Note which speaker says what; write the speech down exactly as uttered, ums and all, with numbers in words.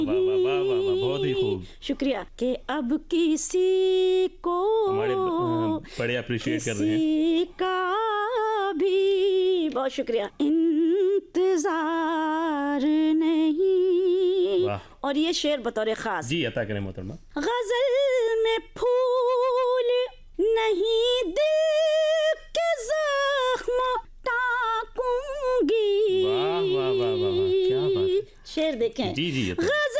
Speaker 1: वाह वाह वाह वाह वाह, बहुत ही खूब।
Speaker 2: शुक्रिया। कि अब किसी को
Speaker 1: हमारे ब- बड़े अप्रिशिएट कर रहे हैं।
Speaker 2: किसी का भी बहुत शुक्रिया इंतजार नहीं।
Speaker 1: वाह।
Speaker 2: और ये शेर बतौर खास
Speaker 1: जी अता करें मोहतरमा।
Speaker 2: गजल में फूल नहीं दिल के जख्म टाकूंगी।
Speaker 1: वाह वाह वाह वाह वाह, क्या बात है।
Speaker 2: शेर देखें।
Speaker 1: जी जी अता।